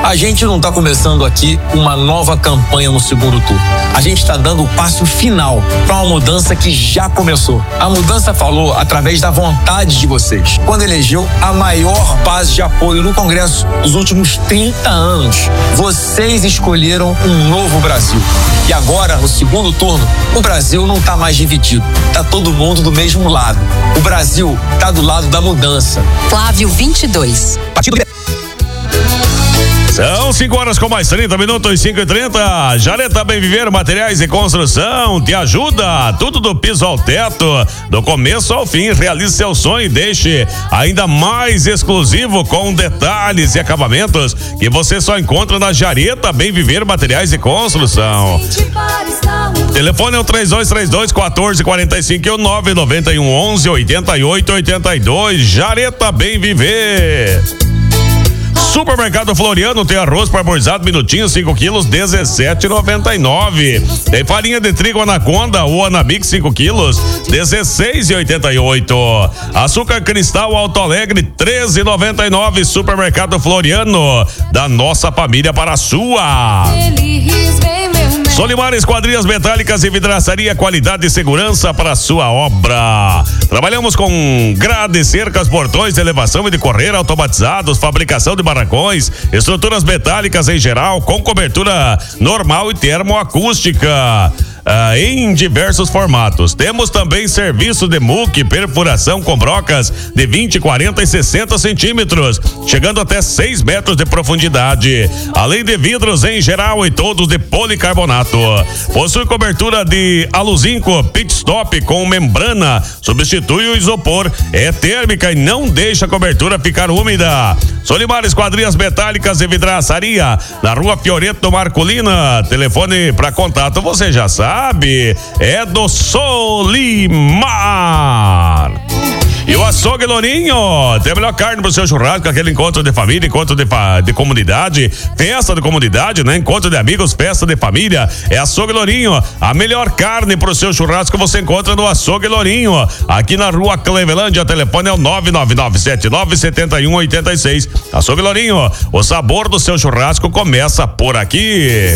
A gente não está começando aqui uma nova campanha no segundo turno. A gente está dando o passo final para uma mudança que já começou. A mudança falou através da vontade de vocês, quando elegeu a maior base de apoio no Congresso dos últimos 30 anos. Vocês escolheram um novo Brasil. E agora, no segundo turno, o Brasil não está mais dividido. Está todo mundo do mesmo lado. O Brasil está do lado da mudança. Flávio 22. Partido São 5 horas com mais 30 minutos, 5h30. Jareta Bem Viver Materiais e Construção te ajuda. Tudo do piso ao teto, do começo ao fim. Realize seu sonho e deixe ainda mais exclusivo com detalhes e acabamentos que você só encontra na Jareta Bem Viver Materiais e Construção. Telefone é o 3232-1445 e o 991-11-8882. Jareta Bem Viver. Supermercado Floriano tem arroz parboilizado minutinho 5 quilos, R$17,99. Tem farinha de trigo Anaconda ou Anamix 5 quilos, R$16,88. Açúcar Cristal Alto Alegre, R$13,99. Supermercado Floriano, da nossa família para a sua. Solimar Esquadrias Metálicas e Vidraçaria, qualidade e segurança para a sua obra. Trabalhamos com grade, cercas, portões de elevação e de correr automatizados, fabricação de barracões, estruturas metálicas em geral, com cobertura normal e termoacústica. Em diversos formatos. Temos também serviço de muque, perfuração com brocas de 20, 40 e 60 centímetros, chegando até 6 metros de profundidade. Além de vidros em geral e todos de policarbonato. Possui cobertura de aluzinco pit stop com membrana, substitui o isopor, é térmica e não deixa a cobertura ficar úmida. Solimar Esquadrias Metálicas e Vidraçaria, na Rua Fioreto Marcolina. Telefone para contato, você já sabe, é do Solimar. E o Açougue Lourinho, tem a melhor carne pro seu churrasco, aquele encontro de família, encontro de comunidade, festa de comunidade, né? Encontro de amigos, festa de família, é Açougue Lourinho. A melhor carne pro seu churrasco você encontra no Açougue Lourinho, aqui na Rua Clevelândia. O telefone é o 999797186. Açougue Lourinho, o sabor do seu churrasco começa por aqui.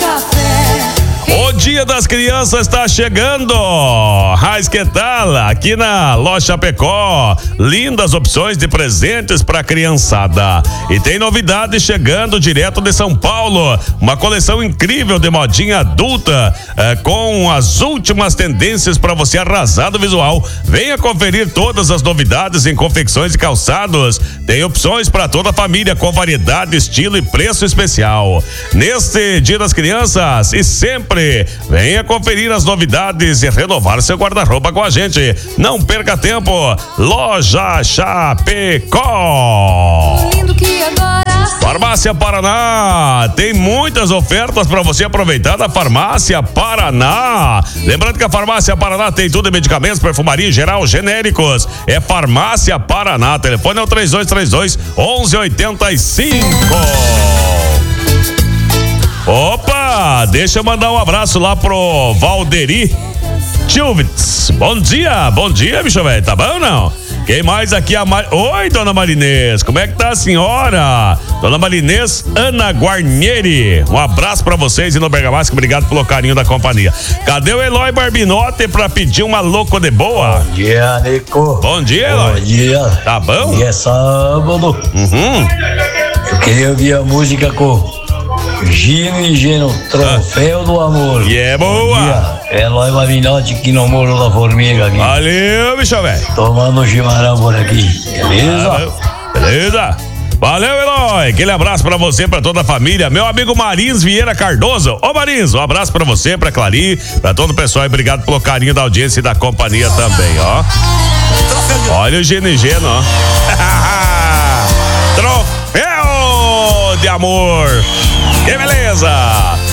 O Dia das Crianças está chegando. Raiz que tal? Aqui na Loja Chapecó, lindas opções de presentes para criançada. E tem novidade chegando direto de São Paulo. Uma coleção incrível de modinha adulta, com as últimas tendências para você arrasar no visual. Venha conferir todas as novidades em confecções e calçados. Tem opções para toda a família com variedade, estilo e preço especial. Neste Dia das Crianças e sempre venha conferir as novidades e renovar seu guarda-roupa com a gente. Não perca tempo. Loja Chapecó. Farmácia Paraná, tem muitas ofertas para você aproveitar da Farmácia Paraná. Lembrando que a Farmácia Paraná tem tudo em medicamentos, perfumaria em geral, genéricos. É Farmácia Paraná. Telefone é o 3232-1185. Opa, deixa eu mandar um abraço lá pro Valderi Chilvitz. Bom dia, bicho velho, tá bom ou não? Quem mais aqui? Oi, dona Marinês, como é que tá a senhora? Dona Marinês Ana Guarnieri, um abraço pra vocês e no Bergamasco, obrigado pelo carinho da companhia. Cadê o Eloy Barbinotti pra pedir uma louco de boa? Bom dia, Nico. Bom dia, Eloy. Bom dia. Tá bom? E é sábado. Eu queria ouvir a música com Gino e Geno, Troféu do Amor. E é boa. É Eloy Barbinotti aqui no Morro da Formiga. Aqui. Valeu, bicho velho. Tomando um chimarrão por aqui. Beleza? Beleza. Valeu, Eloy. Aquele abraço pra você, pra toda a família. Meu amigo Marins Vieira Cardoso. Ô, Marins, um abraço pra você, pra Clari, pra todo o pessoal. E obrigado pelo carinho da audiência e da companhia também, ó. Olha o Gino e Geno, ó. Troféu de amor. Que beleza!